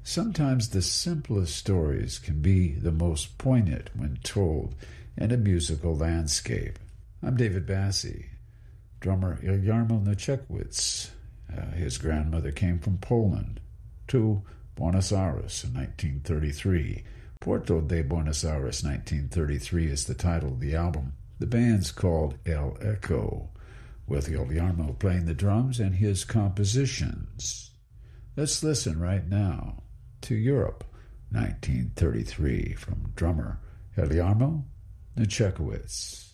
Sometimes the simplest stories can be the most poignant when told in a musical landscape. I'm David Bassi. Drummer Ilyarmo Nechekowicz, his grandmother came from Poland to Buenos Aires in 1933. Puerto de Buenos Aires, 1933 is the title of the album. The band's called El Echo, with Ilyarmo playing the drums and his compositions. Let's listen right now to Europe, 1933, from drummer Ilyarmo Nechekowicz.